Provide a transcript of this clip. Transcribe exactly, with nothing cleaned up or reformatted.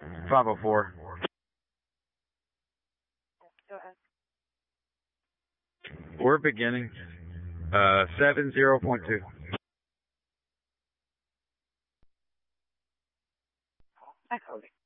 five oh four. Go ahead. We're beginning. Uh, seven zero point two. Hi, Cody.